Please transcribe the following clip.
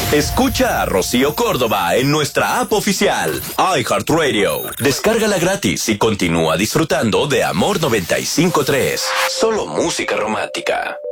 Escucha a Rocío Córdoba en nuestra app oficial, iHeartRadio. Descárgala gratis y continúa disfrutando de Amor 95.3. Solo música romántica.